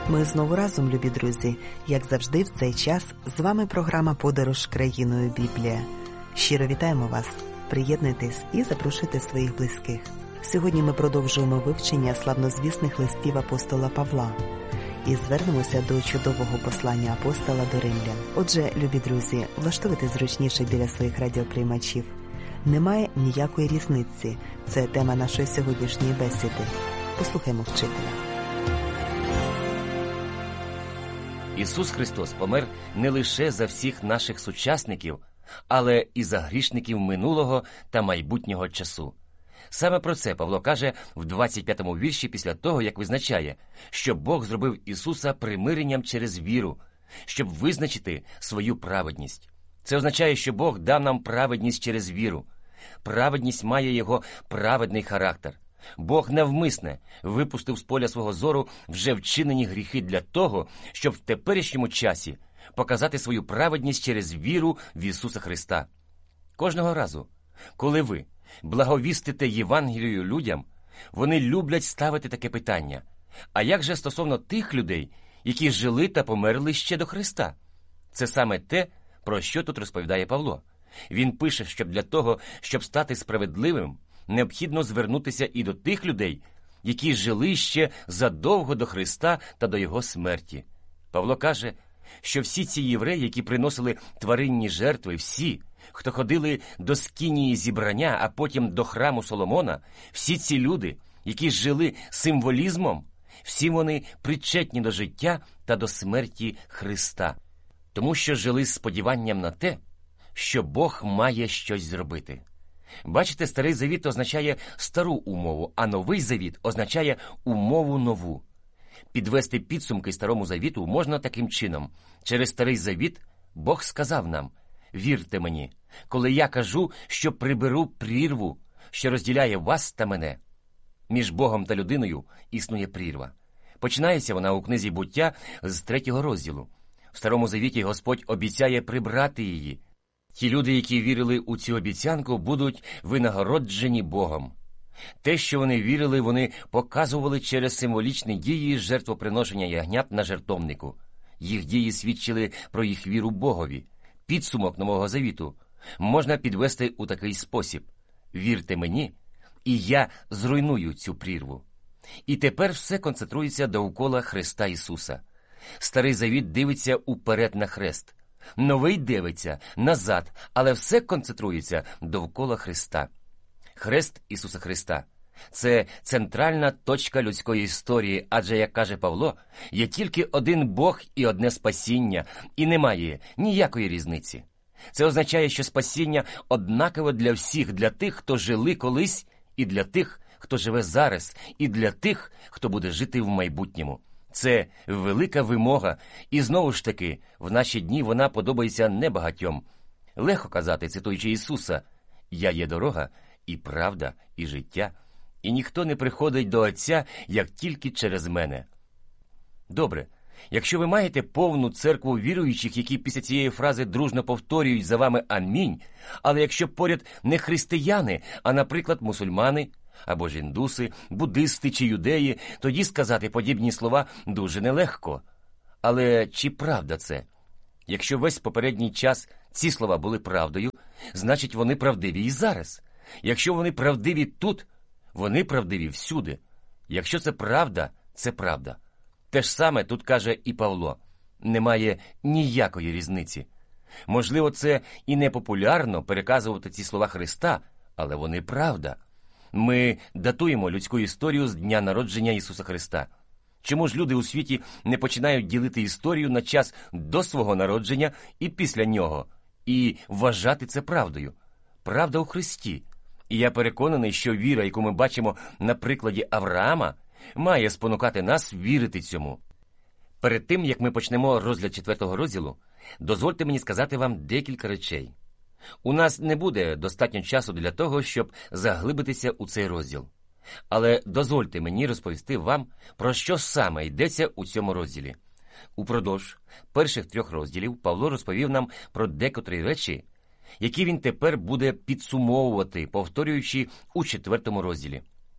Ми знову разом, любі друзі. Як завжди в цей час з вами програма «Подорож країною Біблія». Щиро вітаємо вас, приєднуйтесь і запрошуйте своїх близьких. Сьогодні ми продовжуємо вивчення славнозвісних листів апостола Павла і звернемося до чудового послання апостола до римлян. Отже, любі друзі, влаштуйте зручніше біля своїх радіоприймачів. Немає ніякої різниці. Це тема нашої сьогоднішньої бесіди. Послухаймо вчителя. Ісус Христос помер не лише за всіх наших сучасників, але і за грішників минулого та майбутнього часу. Саме про це Павло каже в 25-му вірші після того, як визначає, що Бог зробив Ісуса примиренням через віру, щоб визначити свою праведність. Це означає, що Бог дав нам праведність через віру. Праведність має його праведний характер. Бог навмисне випустив з поля свого зору вже вчинені гріхи для того, щоб в теперішньому часі показати свою праведність через віру в Ісуса Христа. Кожного разу, коли ви благовістите Євангелію людям, вони люблять ставити таке питання: а як же стосовно тих людей, які жили та померли ще до Христа? Це саме те, про що тут розповідає Павло. Він пише, що для того, щоб стати справедливим, необхідно звернутися і до тих людей, які жили ще задовго до Христа та до Його смерті. Павло каже, що всі ці євреї, які приносили тваринні жертви, всі, хто ходили до скинії зібрання, а потім до храму Соломона, всі ці люди, які жили символізмом, всі вони причетні до життя та до смерті Христа, тому що жили з сподіванням на те, що Бог має щось зробити. Бачите, Старий Завіт означає стару умову, а Новий Завіт означає умову нову. Підвести підсумки Старому Завіту можна таким чином. Через Старий Завіт Бог сказав нам: «Вірте мені, коли я кажу, що приберу прірву, що розділяє вас та мене». Між Богом та людиною існує прірва. Починається вона у книзі «Буття» з 3-го розділу. В Старому Завіті Господь обіцяє прибрати її. Ті люди, які вірили у цю обіцянку, будуть винагороджені Богом. Те, що вони вірили, вони показували через символічні дії жертвоприношення ягнят на жертовнику. Їх дії свідчили про їх віру Богові. Підсумок Нового Завіту можна підвести у такий спосіб: «Вірте мені, і я зруйную цю прірву». І тепер все концентрується довкола Христа Ісуса. Старий Завіт дивиться уперед на хрест. Новий дивиться назад, але все концентрується довкола Христа. Хрест Ісуса Христа – це центральна точка людської історії, адже, як каже Павло, є тільки один Бог і одне спасіння, і немає ніякої різниці. Це означає, що спасіння однакове для всіх, для тих, хто жили колись, і для тих, хто живе зараз, і для тих, хто буде жити в майбутньому. Це велика вимога, і знову ж таки, в наші дні вона подобається небагатьом. Легко казати, цитуючи Ісуса: «Я є дорога, і правда, і життя, і ніхто не приходить до Отця, як тільки через мене». Добре, якщо ви маєте повну церкву віруючих, які після цієї фрази дружно повторюють за вами «Амінь», але якщо поряд не християни, а, наприклад, мусульмани, або ж індуси, буддисти чи юдеї, тоді сказати подібні слова дуже нелегко. Але чи правда це? Якщо весь попередній час ці слова були правдою, значить вони правдиві і зараз. Якщо вони правдиві тут, вони правдиві всюди. Якщо це правда, це правда. Те ж саме тут каже і Павло. Немає ніякої різниці. Можливо, це і не популярно переказувати ці слова Христа, але вони правда. Ми датуємо людську історію з дня народження Ісуса Христа. Чому ж люди у світі не починають ділити історію на час до свого народження і після нього, і вважати це правдою? Правда у Христі. І я переконаний, що віра, яку ми бачимо на прикладі Авраама, має спонукати нас вірити цьому. Перед тим, як ми почнемо розгляд 4-го розділу, дозвольте мені сказати вам декілька речей. У нас не буде достатньо часу для того, щоб заглибитися у цей розділ. Але дозвольте мені розповісти вам, про що саме йдеться у цьому розділі. Упродовж перших 3 розділів Павло розповів нам про декотрі речі, які він тепер буде підсумовувати, повторюючи у 4-му розділі.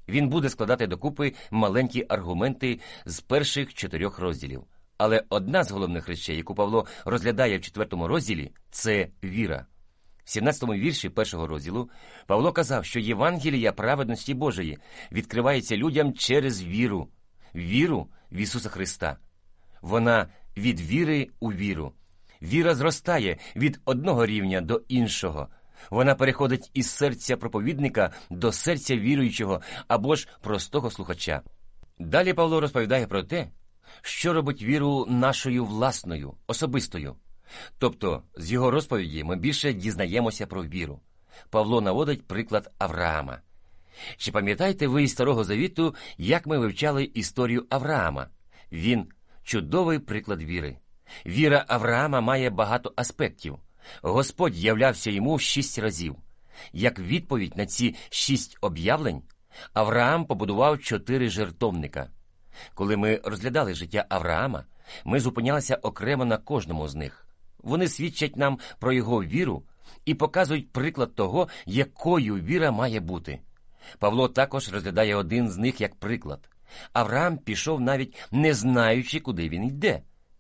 Він буде складати докупи маленькі аргументи з перших 4 розділів. Але одна з головних речей, яку Павло розглядає в 4 розділі, це віра. В 17-му вірші 1-го розділу Павло казав, що Євангелія праведності Божої відкривається людям через віру. Віру в Ісуса Христа. Вона від віри у віру. Віра зростає від одного рівня до іншого. Вона переходить із серця проповідника до серця віруючого або ж простого слухача. Далі Павло розповідає про те, що робить віру нашою власною, особистою. Тобто, з його розповіді ми більше дізнаємося про віру. Павло наводить приклад Авраама. Чи пам'ятаєте ви із Старого Завіту, як ми вивчали історію Авраама? Він – чудовий приклад віри. Віра Авраама має багато аспектів. Господь являвся йому 6 разів. Як відповідь на ці 6 об'явлень, Авраам побудував 4 жертовника. Коли ми розглядали життя Авраама, ми зупинялися окремо на кожному з них. Вони свідчать нам про його віру і показують приклад того, якою віра має бути. Павло також розглядає один з них як приклад. Авраам пішов навіть не знаючи, куди він йде.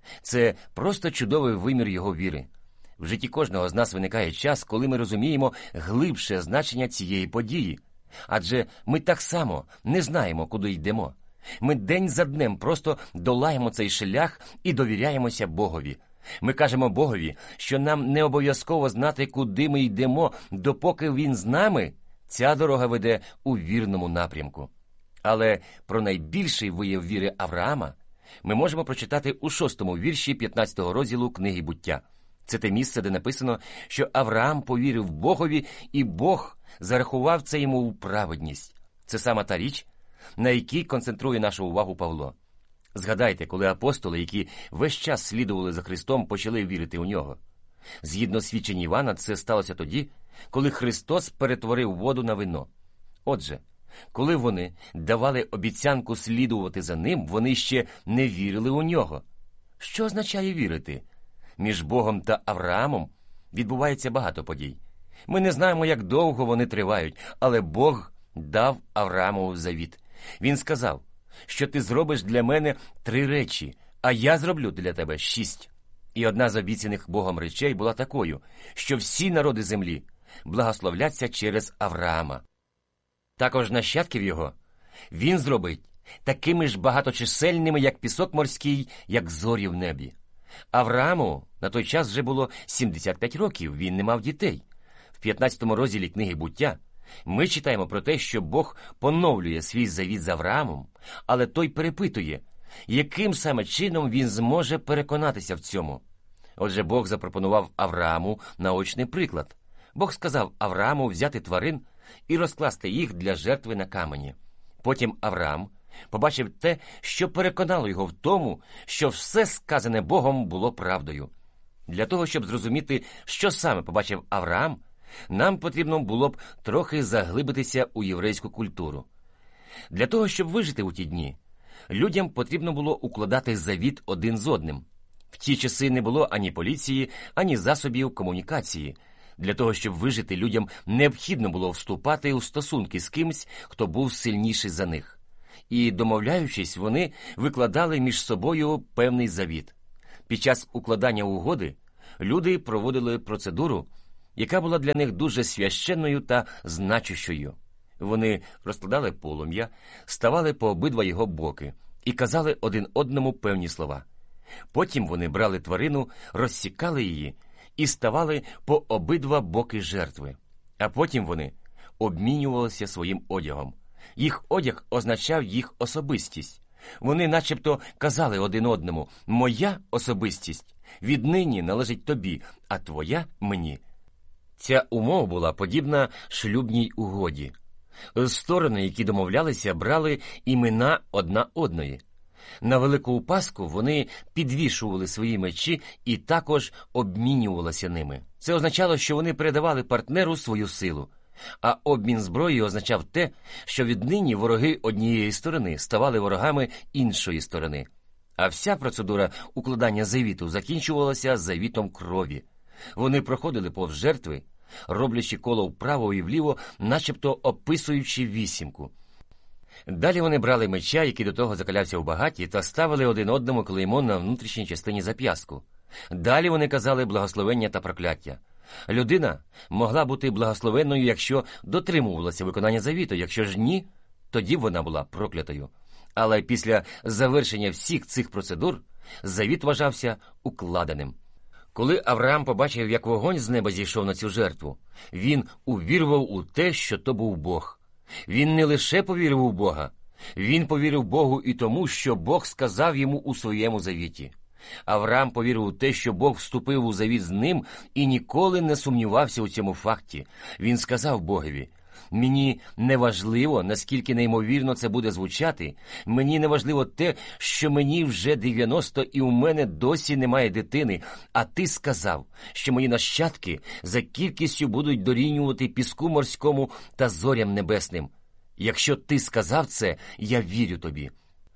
Це просто чудовий вимір його віри. В житті кожного з нас виникає час, коли ми розуміємо глибше значення цієї події. Адже ми так само не знаємо, куди йдемо. Ми день за днем просто долаємо цей шлях і довіряємося Богові. Ми кажемо Богові, що нам не обов'язково знати, куди ми йдемо, допоки Він з нами, ця дорога веде у вірному напрямку. Але про найбільший вияв віри Авраама ми можемо прочитати у 6-му вірші 15-го розділу книги «Буття». Це те місце, де написано, що Авраам повірив Богові, і Бог зарахував це йому у праведність. Це саме та річ, на якій концентрує нашу увагу Павло. Згадайте, коли апостоли, які весь час слідували за Христом, почали вірити у Нього. Згідно свідчень Івана, це сталося тоді, коли Христос перетворив воду на вино. Отже, коли вони давали обіцянку слідувати за Ним, вони ще не вірили у Нього. Що означає вірити? Між Богом та Авраамом відбувається багато подій. Ми не знаємо, як довго вони тривають, але Бог дав Авраамову завіт. Він сказав, що ти зробиш для мене 3 речі, а я зроблю для тебе 6. І одна з обіцяних Богом речей була такою, що всі народи землі благословляться через Авраама. Також нащадків його він зробить такими ж багаточисельними, як пісок морський, як зорі в небі. Аврааму на той час вже було 75 років, він не мав дітей. В 15-му розділі книги «Буття» ми читаємо про те, що Бог поновлює свій завіт з Авраамом, але той перепитує, яким саме чином він зможе переконатися в цьому. Отже, Бог запропонував Аврааму наочний приклад. Бог сказав Аврааму взяти тварин і розкласти їх для жертви на камені. Потім Авраам побачив те, що переконало його в тому, що все сказане Богом було правдою. Для того, щоб зрозуміти, що саме побачив Авраам, нам потрібно було б трохи заглибитися у єврейську культуру. Для того, щоб вижити у ті дні, людям потрібно було укладати завіт один з одним. В ті часи не було ані поліції, ані засобів комунікації. Для того, щоб вижити, людям необхідно було вступати у стосунки з кимсь, хто був сильніший за них. І, домовляючись, вони викладали між собою певний завіт. Під час укладання угоди люди проводили процедуру, яка була для них дуже священною та значущою. Вони розкладали полум'я, ставали по обидва його боки і казали один одному певні слова. Потім вони брали тварину, розсікали її і ставали по обидва боки жертви. А потім вони обмінювалися своїм одягом. Їх одяг означав їх особистість. Вони начебто казали один одному: «Моя особистість віднині належить тобі, а твоя – мені». Ця умова була подібна шлюбній угоді. Сторони, які домовлялися, брали імена одна одної. На Велику Пасху вони підвішували свої мечі і також обмінювалися ними. Це означало, що вони передавали партнеру свою силу. А обмін зброєю означав те, що віднині вороги однієї сторони ставали ворогами іншої сторони. А вся процедура укладання завіту закінчувалася завітом крові. Вони проходили повз жертви, роблячи коло вправо і вліво, начебто описуючи вісімку. Далі вони брали меча, який до того закалявся в багаті, та ставили один одному клеймо на внутрішній частині зап'ястку. Далі вони казали благословення та прокляття. Людина могла бути благословенною, якщо дотримувалася виконання завіту, якщо ж ні, тоді вона була проклятою. Але після завершення всіх цих процедур завіт вважався укладеним. Коли Авраам побачив, як вогонь з неба зійшов на цю жертву, він увірував у те, що то був Бог. Він не лише повірив у Бога, він повірив Богу і тому, що Бог сказав йому у своєму завіті. Авраам повірив у те, що Бог вступив у завіт з ним і ніколи не сумнівався у цьому факті. Він сказав Богові: «Мені не важливо, наскільки неймовірно це буде звучати, мені не важливо те, що мені вже 90 і у мене досі немає дитини, а ти сказав, що мої нащадки за кількістю будуть дорівнювати піску морському та зорям небесним. Якщо ти сказав це, я вірю тобі».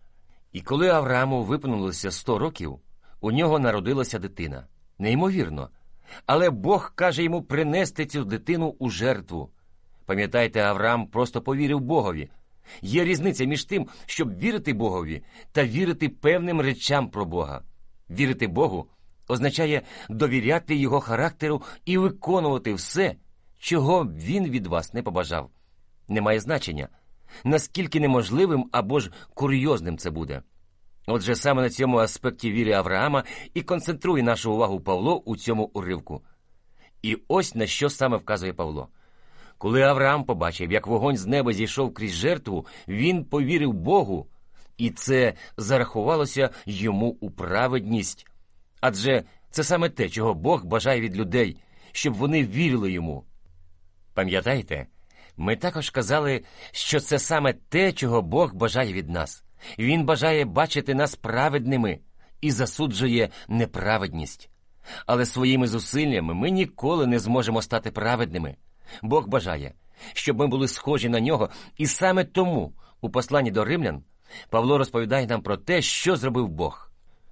І коли Аврааму виповнилося 100 років, у нього народилася дитина. Неймовірно. Але Бог каже йому принести цю дитину у жертву. Пам'ятаєте, Авраам просто повірив Богові. Є різниця між тим, щоб вірити Богові та вірити певним речам про Бога. Вірити Богу означає довіряти Його характеру і виконувати все, чого Він від вас не побажав. Немає значення, наскільки неможливим або ж курйозним це буде. Отже, саме на цьому аспекті віри Авраама і концентрує нашу увагу Павло у цьому уривку. І ось на що саме вказує Павло. Коли Авраам побачив, як вогонь з неба зійшов крізь жертву, він повірив Богу, і це зарахувалося йому у праведність. Адже це саме те, чого Бог бажає від людей, щоб вони вірили йому. Пам'ятаєте, ми також казали, що це саме те, чого Бог бажає від нас. Він бажає бачити нас праведними і засуджує неправедність. Але своїми зусиллями ми ніколи не зможемо стати праведними. Бог бажає, щоб ми були схожі на Нього, і саме тому у посланні до Римлян Павло розповідає нам про те, що зробив Бог.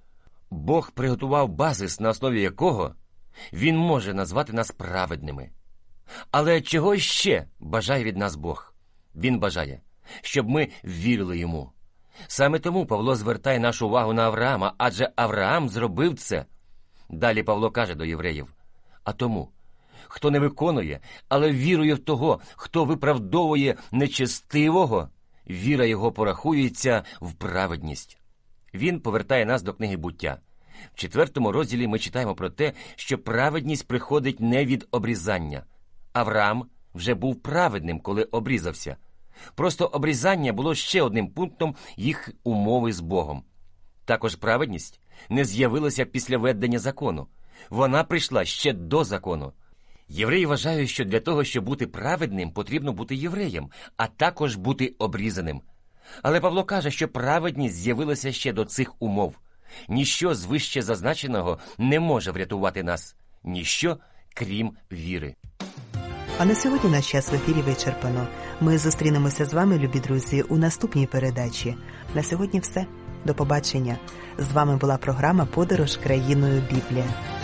Бог приготував базис, на основі якого Він може назвати нас праведними. Але чого ще бажає від нас Бог? Він бажає, щоб ми вірили Йому. Саме тому Павло звертає нашу увагу на Авраама, адже Авраам зробив це. Далі Павло каже до євреїв: «А тому, хто не виконує, але вірує в того, хто виправдовує нечестивого, віра його порахується в праведність». Він повертає нас до книги «Буття». В 4 розділі ми читаємо про те, що праведність приходить не від обрізання. Авраам вже був праведним, коли обрізався. Просто обрізання було ще одним пунктом їх умови з Богом. Також праведність не з'явилася після введення закону. Вона прийшла ще до закону. Євреї вважають, що для того, щоб бути праведним, потрібно бути євреєм, а також бути обрізаним. Але Павло каже, що праведність з'явилася ще до цих умов. Ніщо з вище зазначеного не може врятувати нас. Ніщо, крім віри. А на сьогодні наш час в ефірі вичерпано. Ми зустрінемося з вами, любі друзі, у наступній передачі. На сьогодні все. До побачення. З вами була програма «Подорож країною Біблія».